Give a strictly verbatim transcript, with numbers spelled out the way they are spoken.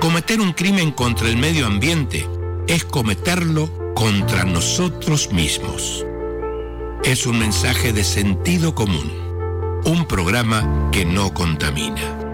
Cometer un crimen contra el medio ambiente es cometerlo contra nosotros mismos. Es un mensaje de sentido común, un programa que no contamina.